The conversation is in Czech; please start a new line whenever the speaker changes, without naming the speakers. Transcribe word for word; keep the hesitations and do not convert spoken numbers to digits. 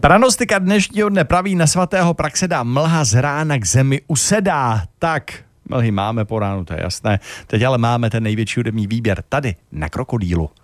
Pranostika dnešního dne praví na svatého Praxeda: mlha z rána k zemi usedá. Tak, mlhy máme po ránu, to je jasné. Teď ale máme ten největší hudební výběr tady na Krokodýlu.